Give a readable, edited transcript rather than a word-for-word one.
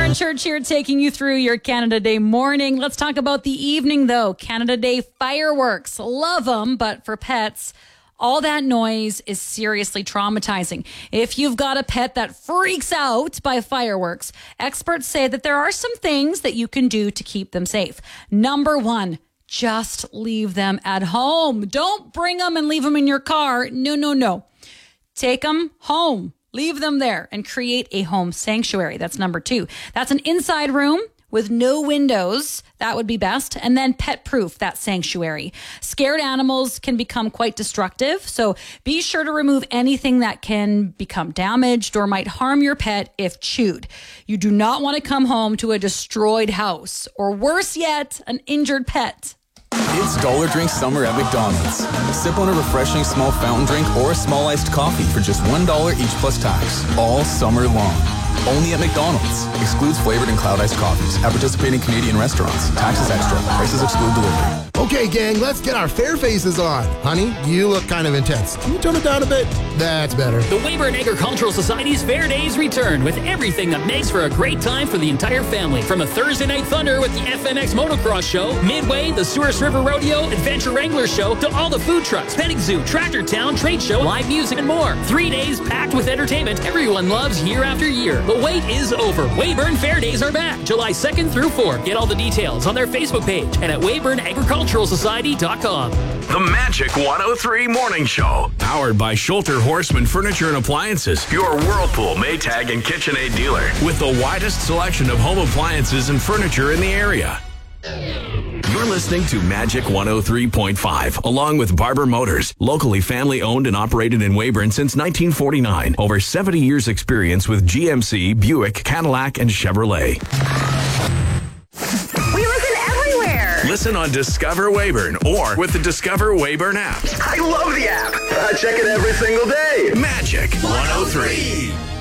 Lauren Church here taking you through your Canada Day morning. Let's talk about the evening, though. Canada Day fireworks. Love them, but for pets, all that noise is seriously traumatizing. If you've got a pet that freaks out by fireworks, experts say that there are some things that you can do to keep them safe. Number one, just leave them at home. Don't bring them and leave them in your car. No. Take them home. Leave them there and create a home sanctuary. That's number two. That's an inside room with no windows. That would be best. And then pet-proof that sanctuary. Scared animals can become quite destructive, so be sure to remove anything that can become damaged or might harm your pet if chewed. You do not want to come home to a destroyed house, or worse yet, an injured pet. It's Dollar Drink Summer at McDonald's. Sip on a refreshing small fountain drink or a small iced coffee for just $1 each plus tax, all summer long. Only at McDonald's. Excludes flavored and cloud iced coffees at participating Canadian restaurants. Taxes extra. Prices exclude delivery. Okay, gang, let's get our fair faces on. Honey, you look kind of intense. Can you tone it down a bit? That's better. The Weyburn Agricultural Society's Fair Days return with everything that makes for a great time for the entire family. From a Thursday Night Thunder with the FMX Motocross Show, Midway, the Souris River Rodeo, Adventure Wrangler Show, to all the food trucks, petting zoo, Tractor Town, trade show, live music, and more. 3 days packed with entertainment everyone loves year after year. The wait is over. Weyburn Fair Days are back July 2nd through 4th. Get all the details on their Facebook page and at WeyburnAgriculturalSociety.com. The Magic 103 Morning Show. Powered by Schulter Horseman Furniture and Appliances. Your Whirlpool, Maytag, and KitchenAid dealer. With the widest selection of home appliances and furniture in the area. You're listening to Magic 103.5, along with Barber Motors, locally family owned and operated in Weyburn since 1949. Over 70 years experience with GMC, Buick, Cadillac, and Chevrolet. We listen everywhere. Listen on Discover Weyburn or with the Discover Weyburn app. I love the app. I check it every single day. Magic 103.